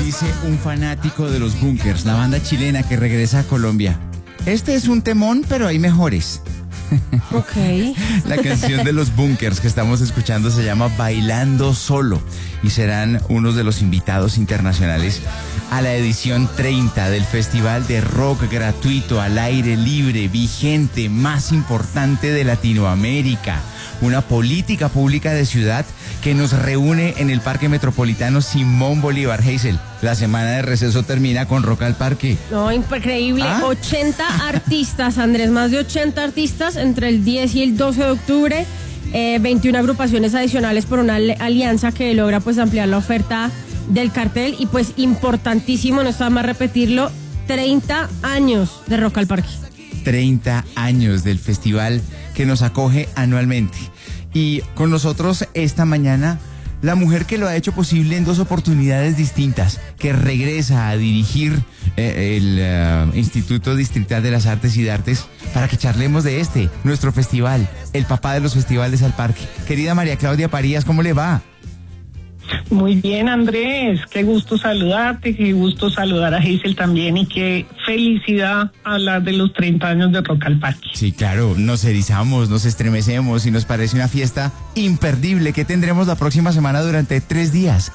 dice un fanático de los Bunkers, la banda chilena que regresa a Colombia. Este es un temón, pero hay mejores. Ok. La canción de los Bunkers que estamos escuchando se llama Bailando Solo y serán unos de los invitados internacionales a la edición 30 del Festival de Rock Gratuito al Aire Libre vigente más importante de Latinoamérica. Una política pública de ciudad que nos reúne en el Parque Metropolitano Simón Bolívar. Hazel, la semana de receso termina con Rock al Parque. No, increíble. 80 artistas, Andrés, más de 80 artistas entre el 10 y el 12 de octubre. 21 agrupaciones adicionales por una alianza que logra pues ampliar la oferta del cartel. Y pues importantísimo, no está más repetirlo, 30 años de Rock al Parque. 30 años del festival que nos acoge anualmente. Y con nosotros esta mañana, la mujer que lo ha hecho posible en 2 oportunidades distintas, que regresa a dirigir el Instituto Distrital de las Artes y Artes para que charlemos de nuestro festival, el papá de los festivales al parque. Querida María Claudia Parías, ¿cómo le va? Muy bien, Andrés, qué gusto saludarte, qué gusto saludar a Hazel también y qué felicidad hablar de los 30 años de Rock al Parque. Sí, claro, nos erizamos, nos estremecemos y nos parece una fiesta imperdible que tendremos la próxima semana durante 3 días.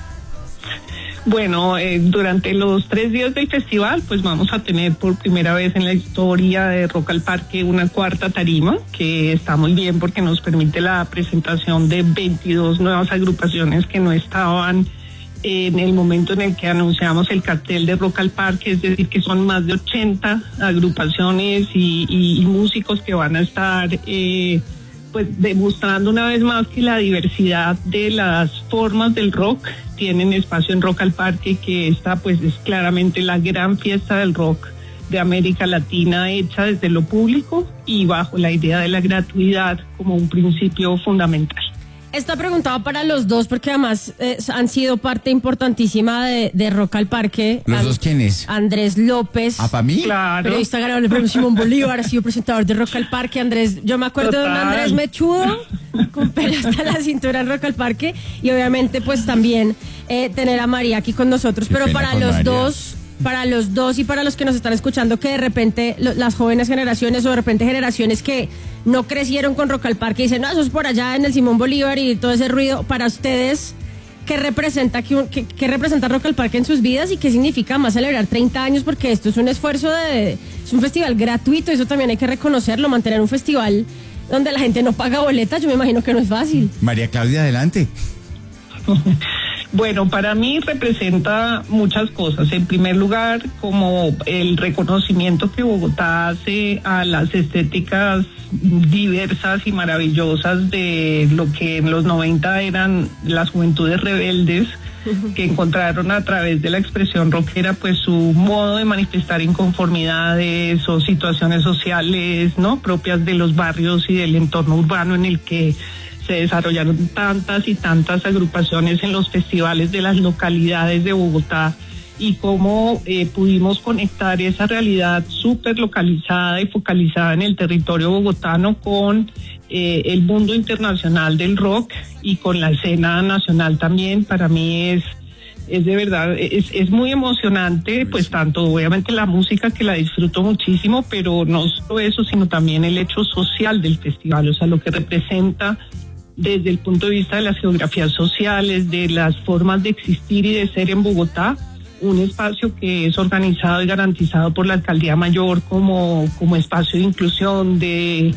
Bueno, durante los 3 días del festival, pues vamos a tener por primera vez en la historia de Rock al Parque una 4ª tarima, que está muy bien porque nos permite la presentación de 22 nuevas agrupaciones que no estaban en el momento en el que anunciamos el cartel de Rock al Parque, es decir, que son más de 80 agrupaciones y músicos que van a estar pues demostrando una vez más que la diversidad de las formas del rock tienen espacio en Rock al Parque, que esta pues es claramente la gran fiesta del rock de América Latina hecha desde lo público y bajo la idea de la gratuidad como un principio fundamental. Esta pregunta va para los dos porque además han sido parte importantísima de Rock al Parque. ¿Los dos quiénes? Andrés López. ¿Ah, para mí? Claro. Periodista ganador del premio Simón Bolívar, ha sido presentador de Rock al Parque. Andrés, yo me acuerdo de un Andrés mechudo con pelo hasta la cintura en Rock al Parque y obviamente pues también tener a María aquí con nosotros. Qué pero pena para con los María. dos... Para los dos y para los que nos están escuchando, que de repente las jóvenes generaciones o de repente generaciones que no crecieron con Rock al Parque y dicen, no, eso es por allá en el Simón Bolívar y todo ese ruido, para ustedes, ¿qué representa Rock al Parque en sus vidas y qué significa más celebrar 30 años? Porque esto es un esfuerzo es un festival gratuito, eso también hay que reconocerlo, mantener un festival donde la gente no paga boletas, yo me imagino que no es fácil. María Claudia, adelante. Bueno, para mí representa muchas cosas. En primer lugar, como el reconocimiento que Bogotá hace a las estéticas diversas y maravillosas de lo que en los 90 eran las juventudes rebeldes, que encontraron a través de la expresión rockera pues su modo de manifestar inconformidades o situaciones sociales, ¿no?, propias de los barrios y del entorno urbano en el que se desarrollaron tantas y tantas agrupaciones en los festivales de las localidades de Bogotá y cómo pudimos conectar esa realidad súper localizada y focalizada en el territorio bogotano con el mundo internacional del rock y con la escena nacional también. Para mí es de verdad, es muy emocionante, pues tanto obviamente la música, que la disfruto muchísimo, pero no solo eso, sino también el hecho social del festival, o sea, lo que representa desde el punto de vista de las geografías sociales, de las formas de existir y de ser en Bogotá, un espacio que es organizado y garantizado por la Alcaldía Mayor como espacio de inclusión, de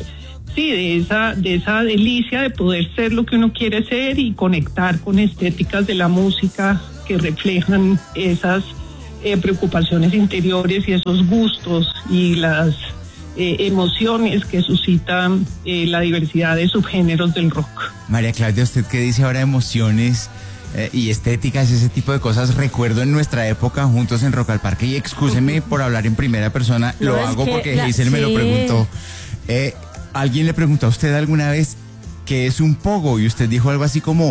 esa delicia de poder ser lo que uno quiere ser y conectar con estéticas de la música que reflejan esas preocupaciones interiores y esos gustos y las emociones que suscitan la diversidad de subgéneros del rock. María Claudia, ¿usted qué dice ahora? Emociones y estéticas, ese tipo de cosas. Recuerdo en nuestra época juntos en Rock al Parque, y excúseme por hablar en primera persona, No, lo es hago que porque Hazel me lo preguntó. ¿Alguien le preguntó a usted alguna vez qué es un pogo? Y usted dijo algo así como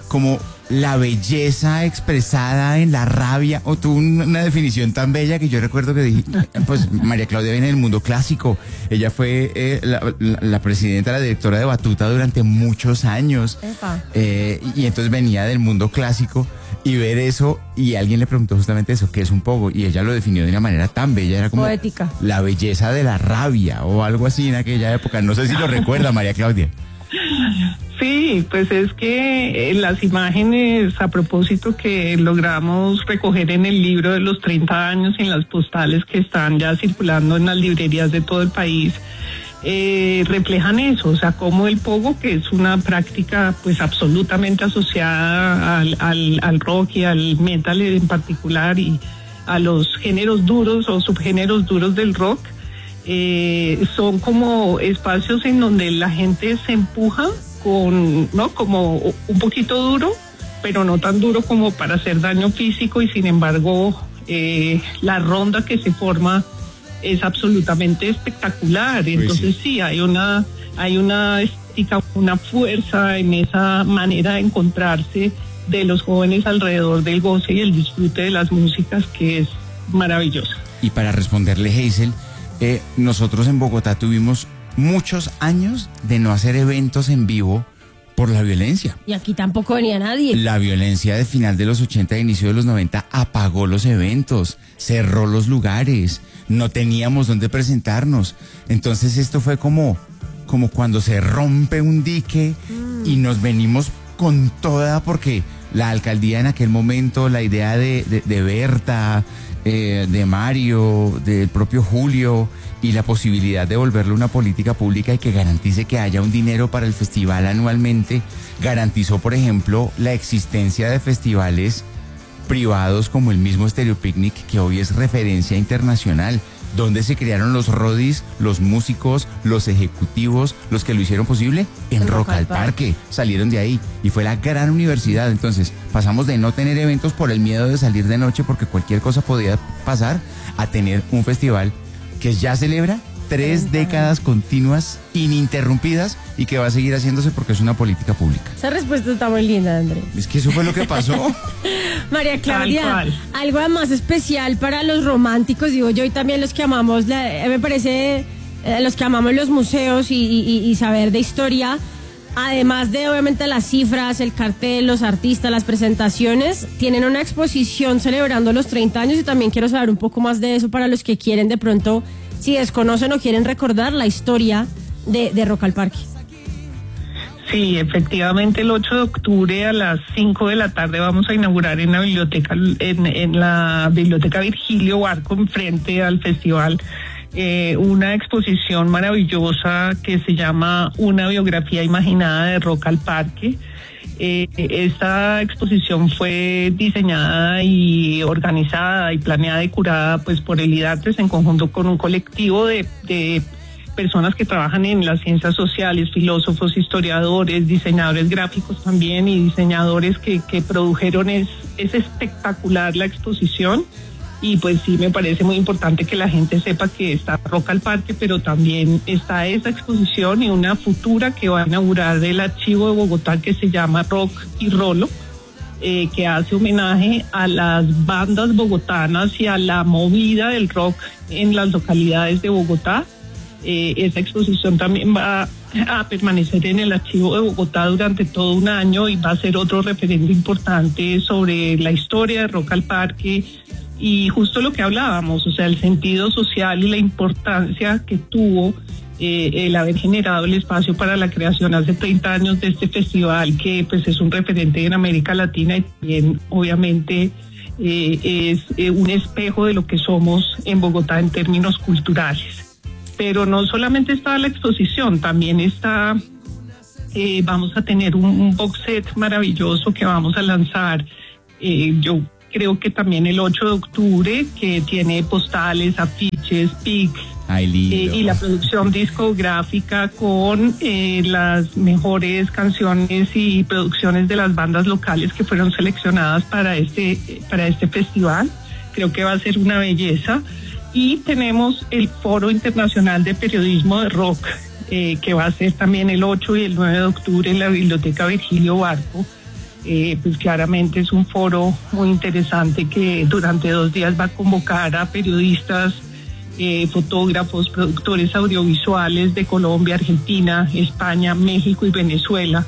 la belleza expresada en la rabia, o tuvo una definición tan bella que yo recuerdo que dije, pues María Claudia viene del mundo clásico, ella fue la presidenta, la directora de Batuta durante muchos años, y entonces venía del mundo clásico, Y ver eso, y alguien le preguntó justamente eso, ¿qué es un pogo? Y ella lo definió de una manera tan bella, era como poética. La belleza de la rabia o algo así en aquella época. No sé si lo recuerda, María Claudia. Sí, pues es que las imágenes a propósito que logramos recoger en el libro de los 30 años, en las postales que están ya circulando en las librerías de todo el país, reflejan eso, o sea, como el pogo, que es una práctica pues absolutamente asociada al rock y al metal en particular y a los géneros duros o subgéneros duros del rock, son como espacios en donde la gente se empuja como un poquito duro, pero no tan duro como para hacer daño físico, y sin embargo la ronda que se forma es absolutamente espectacular. Entonces sí, hay una estética, una fuerza en esa manera de encontrarse de los jóvenes alrededor del goce y el disfrute de las músicas, que es maravillosa. Y para responderle, Hazel, nosotros en Bogotá tuvimos muchos años de no hacer eventos en vivo por la violencia. Y aquí tampoco venía nadie. La violencia de final de los 80 e inicio de los 90 apagó los eventos, cerró los lugares, no teníamos dónde presentarnos. Entonces esto fue como cuando se rompe un dique y nos venimos con toda, porque la alcaldía en aquel momento, la idea de Berta, de Mario, del propio Julio, y la posibilidad de volverlo una política pública y que garantice que haya un dinero para el festival anualmente, garantizó, por ejemplo, la existencia de festivales privados como el mismo Stereo Picnic, que hoy es referencia internacional, donde se crearon los rodis, los músicos, los ejecutivos, los que lo hicieron posible en Rock al Parque, salieron de ahí, y fue la gran universidad. Entonces pasamos de no tener eventos por el miedo de salir de noche porque cualquier cosa podía pasar, a tener un festival que ya celebra 3 décadas continuas, ininterrumpidas, y que va a seguir haciéndose porque es una política pública. Esa respuesta está muy linda, André. Es que eso fue lo que pasó. María Claudia, algo más especial para los románticos, digo yo, y también los que amamos, me parece, los que amamos los museos y saber de historia, además de obviamente las cifras, el cartel, los artistas, las presentaciones, tienen una exposición celebrando los 30 años, y también quiero saber un poco más de eso para los que quieren de pronto, si desconocen o quieren recordar la historia de Rock al Parque. Sí, efectivamente, el 8 de octubre a las 5 de la tarde vamos a inaugurar en la biblioteca, en la biblioteca Virgilio Barco, enfrente al festival, una exposición maravillosa que se llama Una biografía imaginada de Rock al Parque. Esta exposición fue diseñada y organizada y planeada y curada pues por el IDARTES en conjunto con un colectivo de personas que trabajan en las ciencias sociales, filósofos, historiadores, diseñadores gráficos también, y diseñadores que produjeron. Es espectacular la exposición, y pues sí me parece muy importante que la gente sepa que está Rock al Parque, pero también está esa exposición y una futura que va a inaugurar el Archivo de Bogotá, que se llama Rock y Rolo, que hace homenaje a las bandas bogotanas y a la movida del rock en las localidades de Bogotá. Esa exposición también va a permanecer en el Archivo de Bogotá durante todo un año, y va a ser otro referente importante sobre la historia de Rock al Parque y justo lo que hablábamos, o sea, el sentido social y la importancia que tuvo el haber generado el espacio para la creación hace 30 años de este festival, que pues es un referente en América Latina, y también obviamente es un espejo de lo que somos en Bogotá en términos culturales. Pero no solamente está la exposición, también está, vamos a tener un box set maravilloso que vamos a lanzar, yo creo que también el 8 de octubre, que tiene postales, afiches, pics, y la producción discográfica con las mejores canciones y producciones de las bandas locales que fueron seleccionadas para este festival. Creo que va a ser una belleza. Y tenemos el Foro Internacional de Periodismo de Rock, que va a ser también el 8 y el 9 de octubre en la Biblioteca Virgilio Barco. Pues claramente es un foro muy interesante que durante 2 días va a convocar a periodistas, fotógrafos, productores audiovisuales de Colombia, Argentina, España, México y Venezuela,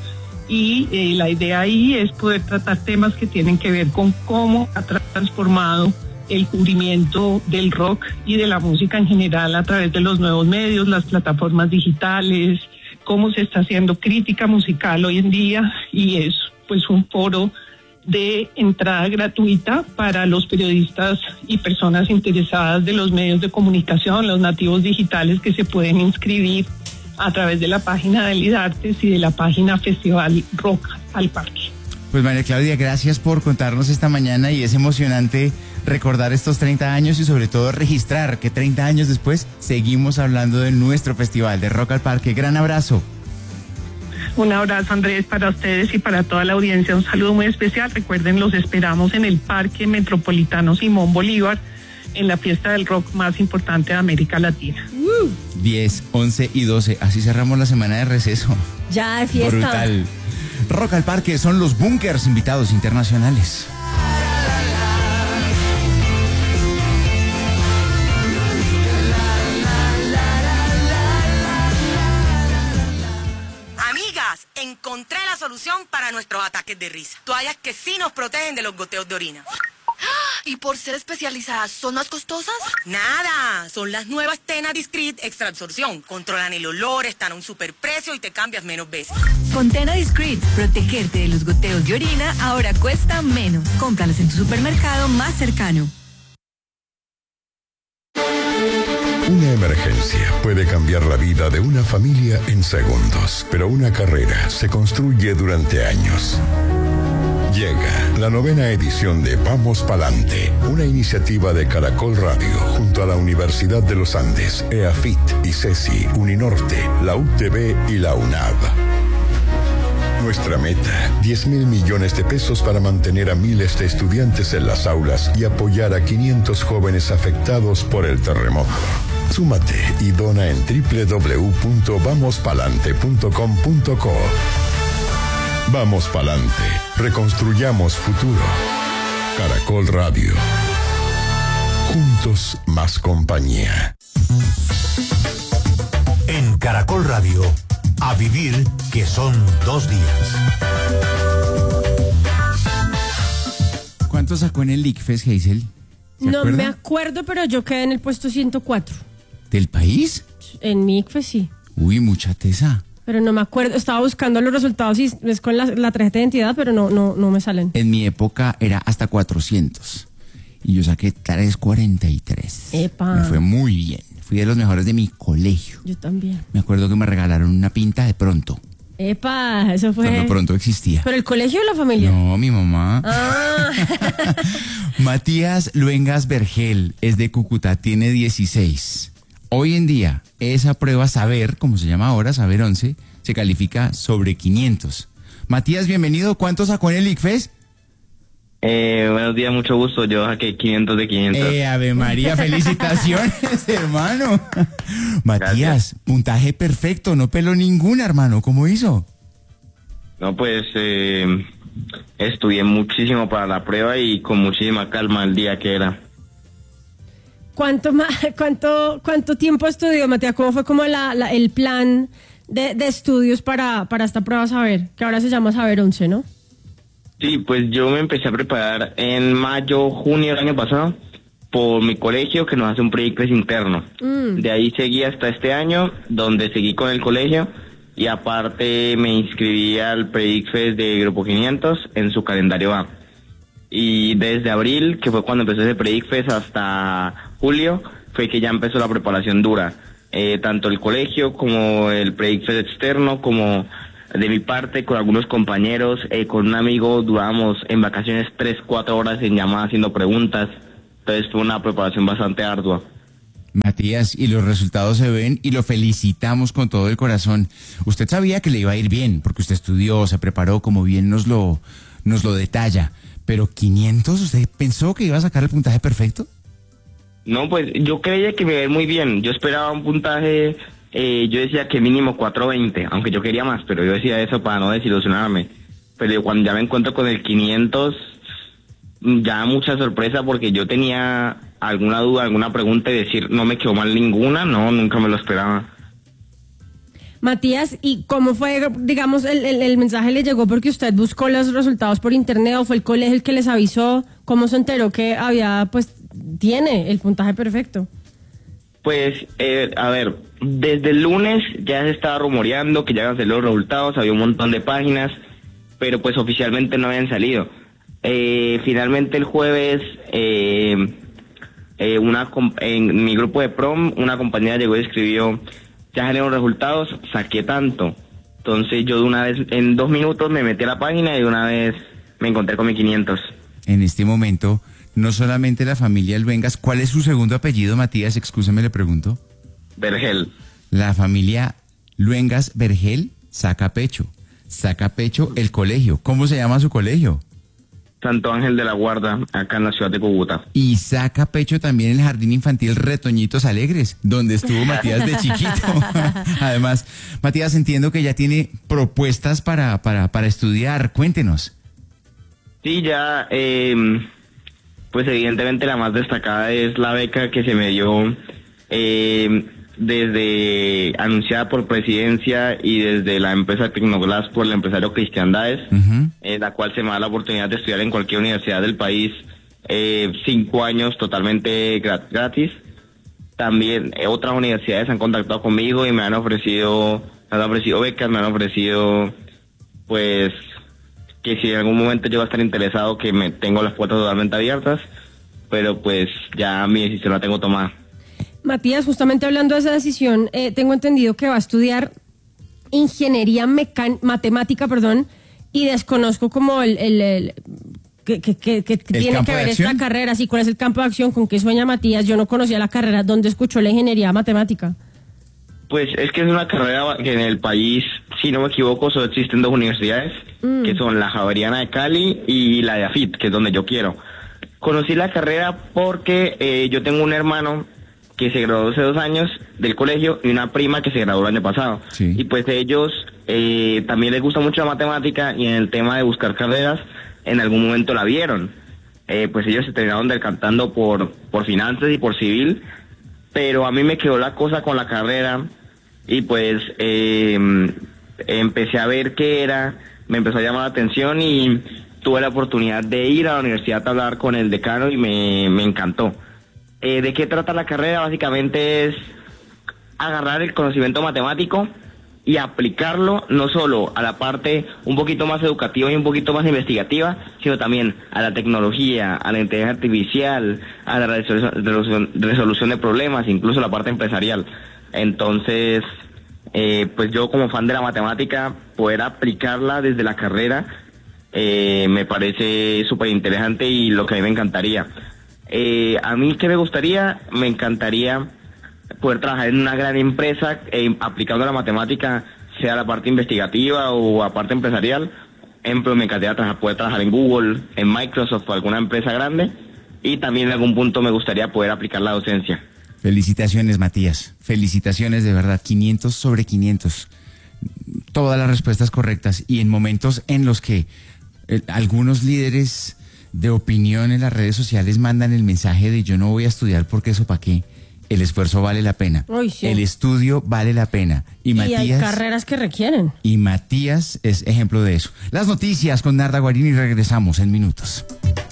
y la idea ahí es poder tratar temas que tienen que ver con cómo ha transformado el cubrimiento del rock y de la música en general a través de los nuevos medios, las plataformas digitales, cómo se está haciendo crítica musical hoy en día, y es pues un foro de entrada gratuita para los periodistas y personas interesadas de los medios de comunicación, los nativos digitales, que se pueden inscribir a través de la página del IDARTES y de la página Festival Rock al Parque. Pues María Claudia, gracias por contarnos esta mañana, y es emocionante recordar estos 30 años y sobre todo registrar que 30 años después seguimos hablando de nuestro festival de Rock al Parque. Gran abrazo. Un abrazo, Andrés, para ustedes y para toda la audiencia. Un saludo muy especial. Recuerden, los esperamos en el Parque Metropolitano Simón Bolívar, en la fiesta del rock más importante de América Latina. 10, 11 y 12. Así cerramos la semana de receso. Ya de fiesta. Brutal. Rock al Parque son los Bunkers, invitados internacionales. Encontré la solución para nuestros ataques de risa. Toallas que sí nos protegen de los goteos de orina. ¿Y por ser especializadas, son más costosas? Nada, son las nuevas Tena Discreet Extra Absorción. Controlan el olor, están a un superprecio y te cambias menos veces. Con Tena Discreet, protegerte de los goteos de orina ahora cuesta menos. Cómpralas en tu supermercado más cercano. Una emergencia puede cambiar la vida de una familia en segundos, pero una carrera se construye durante años. Llega la 9ª edición de Vamos Palante, una iniciativa de Caracol Radio junto a la Universidad de los Andes, EAFIT, ICESI, Uninorte, la UTB y la UNAV. Nuestra meta, 10.000 millones de pesos para mantener a miles de estudiantes en las aulas y apoyar a 500 jóvenes afectados por el terremoto. Súmate y dona en www.vamospalante.com.co. Vamos Palante, reconstruyamos futuro. Caracol Radio. Juntos más compañía. En Caracol Radio, a vivir que son 2 días. ¿Cuánto sacó en el ICFES, Hazel? No me acuerdo, pero yo quedé en el puesto 104. ¿Del país? En mi ICFES sí. Uy, mucha tesa. Pero no me acuerdo, estaba buscando los resultados y es con la tarjeta de identidad, pero no me salen. En mi época era hasta 400 y yo saqué 343. ¡Epa! Me fue muy bien, fui de los mejores de mi colegio. Yo también. Me acuerdo que me regalaron una pinta de Pronto. ¡Epa! Eso fue... Cuando Pronto existía. ¿Pero el colegio o la familia? No, mi mamá. Ah. Matías Luengas Vergel es de Cúcuta, tiene 16. Hoy en día, esa prueba Saber, como se llama ahora, Saber 11, se califica sobre 500. Matías, bienvenido. ¿Cuánto sacó en el ICFES? Buenos días, mucho gusto. Yo saqué 500 de 500. Ave María, felicitaciones, hermano. Matías, gracias. Puntaje perfecto, no peló ninguna, hermano. ¿Cómo hizo? No, pues estudié muchísimo para la prueba y con muchísima calma el día que era. ¿Cuánto tiempo estudió, Matías? ¿Cómo fue como el plan de estudios para esta prueba Saber, que ahora se llama Saber 11, ¿no? Sí, pues yo me empecé a preparar en mayo, junio del año pasado por mi colegio, que nos hace un pre-ICFES interno. De ahí seguí hasta este año, donde seguí con el colegio y aparte me inscribí al pre-ICFES de Grupo 500 en su calendario A. Y desde abril, que fue cuando empezó ese pre-ICFES, hasta julio, fue que ya empezó la preparación dura. Tanto el colegio como el pre-ICFES externo, como de mi parte con algunos compañeros, con un amigo durábamos en vacaciones 3-4 horas en llamada haciendo preguntas. Entonces fue una preparación bastante ardua. Matías, y los resultados se ven y lo felicitamos con todo el corazón. Usted sabía que le iba a ir bien, porque usted estudió, se preparó, como bien nos lo detalla. Pero 500, ¿usted pensó que iba a sacar el puntaje perfecto? No, pues yo creía que me iba a ir muy bien. Yo esperaba un puntaje, yo decía que mínimo 420, aunque yo quería más, pero yo decía eso para no desilusionarme. Pero cuando ya me encuentro con el 500, ya mucha sorpresa, porque yo tenía alguna duda, alguna pregunta y decir, no me quedó mal ninguna, no, nunca me lo esperaba. Matías, ¿y cómo fue, digamos, el mensaje le llegó porque usted buscó los resultados por internet o fue el colegio el que les avisó? ¿Cómo se enteró que tiene el puntaje perfecto? Pues, a ver, desde el lunes ya se estaba rumoreando que ya iban a salir los resultados, había un montón de páginas, pero pues oficialmente no habían salido. Finalmente el jueves, en mi grupo de prom, una compañera llegó y escribió, ya salieron los resultados, saqué tanto. Entonces yo de una vez, en 2 minutos me metí a la página y de una vez me encontré con mi 500. En este momento, no solamente la familia Luengas, ¿cuál es su segundo apellido, Matías? Excúseme, le pregunto. Vergel. La familia Luengas Vergel saca pecho el colegio. ¿Cómo se llama su colegio? Santo Ángel de la Guarda, acá en la ciudad de Cúcuta. Y saca pecho también el Jardín Infantil Retoñitos Alegres, donde estuvo Matías de chiquito. Además, Matías, entiendo que ya tiene propuestas para estudiar. Cuéntenos. Sí, ya, pues evidentemente la más destacada es la beca que se me dio desde anunciada por Presidencia y desde la empresa Tecnoglass por el empresario Cristian Daes, la cual se me da la oportunidad de estudiar en cualquier universidad del país 5 años totalmente gratis. También otras universidades han contactado conmigo y me han ofrecido becas, me han ofrecido pues que si en algún momento yo voy a estar interesado, que me tengo las puertas totalmente abiertas, pero pues ya mi decisión la tengo tomada. Matías, justamente hablando de esa decisión, tengo entendido que va a estudiar ingeniería matemática, y desconozco como que tiene que ver esta carrera, sí, cuál es el campo de acción, con qué sueña Matías. Yo no conocía la carrera, ¿dónde escuchó la ingeniería matemática? Pues es que es una carrera que en el país, si no me equivoco, solo existen 2 universidades, que son la Javeriana de Cali y la de AFIT, que es donde yo quiero. Conocí la carrera porque yo tengo un hermano que se graduó hace 2 años del colegio y una prima que se graduó el año pasado. Sí. Y pues ellos también les gusta mucho la matemática y en el tema de buscar carreras, en algún momento la vieron. Pues ellos se terminaron decantando por finanzas y por civil, pero a mí me quedó la cosa con la carrera y pues empecé a ver qué era, me empezó a llamar la atención y tuve la oportunidad de ir a la universidad a hablar con el decano y me encantó. ¿De qué trata la carrera? Básicamente es agarrar el conocimiento matemático y aplicarlo no solo a la parte un poquito más educativa y un poquito más investigativa, sino también a la tecnología, a la inteligencia artificial, a la resolución de problemas, incluso la parte empresarial. Entonces, pues yo como fan de la matemática, poder aplicarla desde la carrera me parece súper interesante y lo que a mí me encantaría. A mí, ¿qué me gustaría? Me encantaría poder trabajar en una gran empresa aplicando la matemática, sea la parte investigativa o la parte empresarial. Ejemplo, me encantaría poder trabajar en Google, en Microsoft o alguna empresa grande, y también en algún punto me gustaría poder aplicar la docencia. Felicitaciones, Matías. Felicitaciones, de verdad. 500 sobre 500. Todas las respuestas correctas y en momentos en los que algunos líderes de opinión en las redes sociales mandan el mensaje de yo no voy a estudiar porque eso para qué. El esfuerzo vale la pena. Uy, sí. El estudio vale la pena. Y Matías, hay carreras que requieren. Y Matías es ejemplo de eso. Las noticias con Narda Guarini, regresamos en minutos.